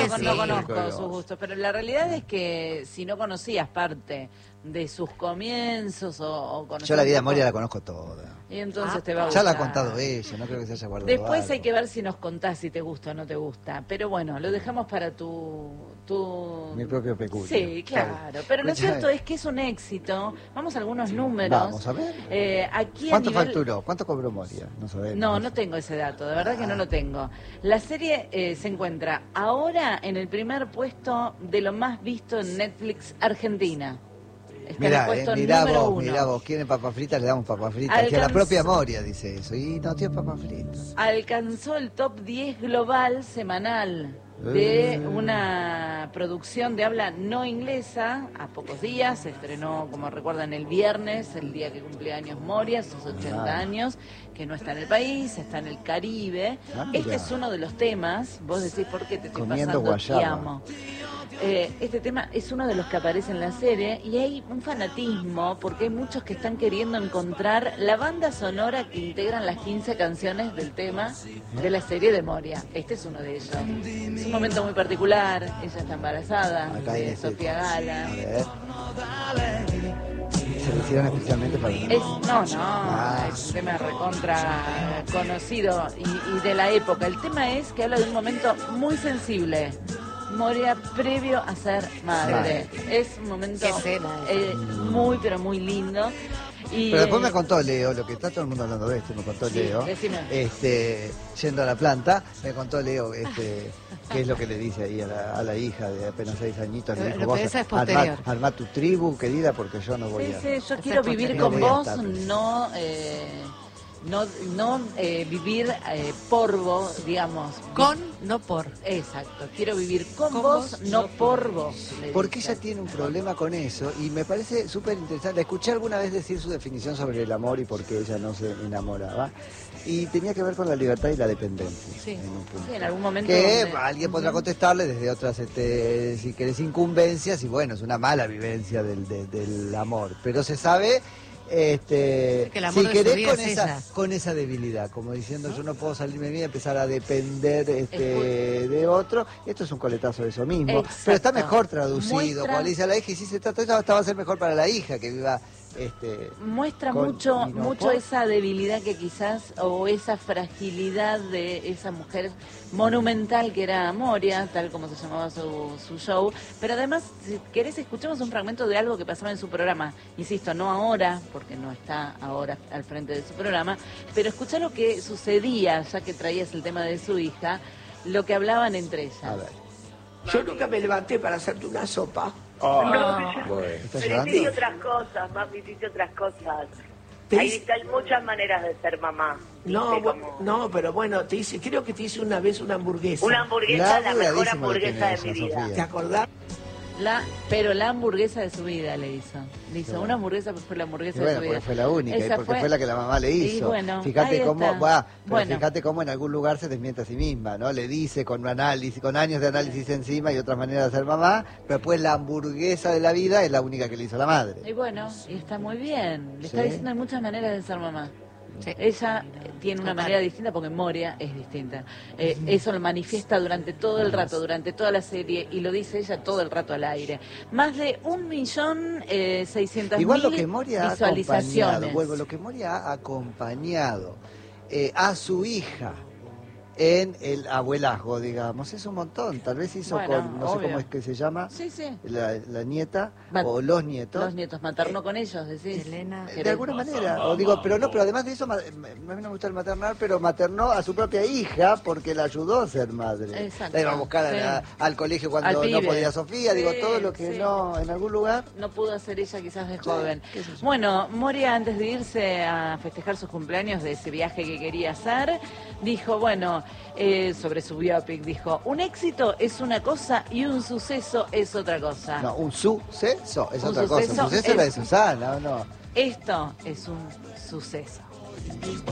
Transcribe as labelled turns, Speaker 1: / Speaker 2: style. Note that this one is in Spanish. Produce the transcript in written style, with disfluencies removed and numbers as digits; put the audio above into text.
Speaker 1: no conozco sus gustos, pero la realidad es que si no conocías parte de sus comienzos o
Speaker 2: yo la vida de Moria la conozco toda.
Speaker 1: Y entonces te va a gustar.
Speaker 2: Ya la ha contado ella, no creo que se haya guardado
Speaker 1: Después
Speaker 2: algo.
Speaker 1: hay que ver si nos contás si te gusta o no te gusta. Pero bueno, lo dejamos para
Speaker 2: mi propio peculio.
Speaker 1: Sí, claro. Pero lo cierto es que es un éxito. Vamos a algunos números.
Speaker 2: Vamos a ver.
Speaker 1: Aquí
Speaker 2: ¿Cuánto facturó? ¿Cuánto cobró Moria? No sabemos.
Speaker 1: No tengo ese dato, de verdad que no lo tengo. La serie se encuentra ahora en el primer puesto de lo más visto en Netflix Argentina.
Speaker 2: Mirá vos, ¿quieren papas fritas? Le damos papas fritas. Que la propia Moria dice eso. Y no tiene papas fritas.
Speaker 1: Alcanzó el top 10 global semanal de una producción de habla no inglesa a pocos días. Se estrenó, como recuerdan, el viernes, el día que cumplía años Moria, sus 80 años, que no está en el país, está en el Caribe. Este es uno de los temas. Vos decís, ¿por qué te estoy pasando?
Speaker 2: Guayaba.
Speaker 1: Te amo. Este tema es uno de los que aparece en la serie y hay un fanatismo porque hay muchos que están queriendo encontrar la banda sonora que integran las 15 canciones del tema de la serie de Moria. Este es uno de ellos. Es un momento muy particular, ella está embarazada de Sofía Gala.
Speaker 2: ¿Se lo hicieron especialmente para
Speaker 1: es un tema recontra conocido y de la época. El tema es que habla de un momento muy sensible. Moria previo a ser madre. Es un momento muy, pero muy lindo. Y,
Speaker 2: pero después me contó Leo, lo que está todo el mundo hablando de esto, me contó Leo, yendo a la planta, me contó Leo qué es lo que le dice ahí a la hija de apenas 6 añitos. Le dijo, vos, armá tu tribu, querida, porque yo no voy a...
Speaker 1: yo quiero vivir con vos, no vivir por vos, digamos.
Speaker 3: No por.
Speaker 1: Exacto, quiero vivir con vos, no por vos.
Speaker 2: Porque ella tiene un problema con eso y me parece súper interesante. La escuché alguna vez decir su definición sobre el amor y por qué ella no se enamoraba. Y tenía que ver con la libertad y la dependencia.
Speaker 1: Sí,
Speaker 2: en un punto.
Speaker 1: Sí, en algún momento.
Speaker 2: Que alguien podrá contestarle desde otras, si querés, incumbencias. Y bueno, es una mala vivencia del amor. Pero se sabe... si querés con esa debilidad, como diciendo yo no puedo salirme bien y empezar a depender de otro, esto es un coletazo de eso mismo.
Speaker 1: Exacto.
Speaker 2: Pero está mejor traducido, cuando le dice a la hija, y si se trata de esto va a ser mejor para la hija que viva
Speaker 1: muestra mucho esa debilidad que quizás, o esa fragilidad de esa mujer monumental que era Moria, tal como se llamaba su show. Pero además, si querés, escuchemos un fragmento de algo que pasaba en su programa. Insisto, no ahora, porque no está ahora al frente de su programa, pero escuchá lo que sucedía, ya que traías el tema de su hija, lo que hablaban entre ellas.
Speaker 2: A ver.
Speaker 4: Yo nunca me levanté para hacerte una sopa.
Speaker 5: Pero hice otras cosas, mami, hice otras cosas. Hay muchas maneras de ser mamá.
Speaker 4: No, pero bueno, creo que te hice una vez una hamburguesa.
Speaker 5: Una hamburguesa, la mejor hamburguesa de mi vida.
Speaker 4: ¿Te acordás?
Speaker 1: Pero la hamburguesa de su vida le hizo. Le hizo una hamburguesa, pero fue la hamburguesa de su vida.
Speaker 2: Porque fue la única,
Speaker 1: Esa
Speaker 2: y porque fue la que la mamá le hizo.
Speaker 1: Y bueno,
Speaker 2: fíjate cómo en algún lugar se desmiente a sí misma, ¿no? Le dice con años de análisis encima y otras maneras de ser mamá, pero después la hamburguesa de la vida es la única que le hizo la madre.
Speaker 1: Y bueno, y está muy bien. Le está diciendo hay muchas maneras de ser mamá. Sí. Ella tiene una manera distinta porque Moria es distinta. Eso lo manifiesta durante todo el rato, durante toda la serie, y lo dice ella todo el rato al aire. Más de 1.600.000
Speaker 2: Igual lo que Moria
Speaker 1: visualizaciones.
Speaker 2: Lo que Moria ha acompañado a su hija en el abuelazgo, digamos, es un montón. Tal vez hizo con, no sé cómo es que se llama, la nieta o los nietos.
Speaker 1: Los nietos, maternó con ellos, decís.
Speaker 3: Elena.
Speaker 2: De alguna manera, pero además de eso, a mí no me gusta el maternar, pero maternó a su propia hija porque la ayudó a ser madre.
Speaker 1: Exacto.
Speaker 2: La iba a buscar al colegio cuando no podía Sofía, todo lo que no, en algún lugar.
Speaker 1: No pudo hacer ella quizás de joven. Bueno, Moria, antes de irse a festejar sus cumpleaños de ese viaje que quería hacer, dijo, sobre su biopic, dijo, un éxito es una cosa y un suceso es otra cosa.
Speaker 2: No, un suceso es otra cosa. Un suceso es la de Susana, ¿o no?
Speaker 1: Esto es un suceso.